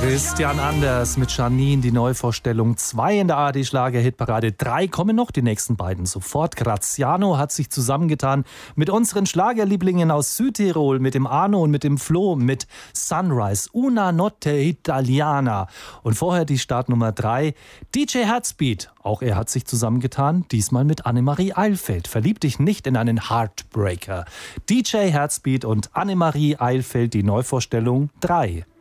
Christian Anders mit Janine, die Neuvorstellung 2 in der ARD-Schlager-Hitparade. 3 kommen noch, die nächsten beiden sofort. Graziano hat sich zusammengetan mit unseren Schlagerlieblingen aus Südtirol, mit dem Arno und mit dem Flo, mit Sunrise, Una Notte Italiana. Und vorher die Startnummer 3, DJ Herzbeat. Auch er hat sich zusammengetan, diesmal mit Annemarie Eilfeld. Verlieb dich nicht in einen Heartbreaker. DJ Herzbeat und Annemarie Eilfeld, die Neuvorstellung 3.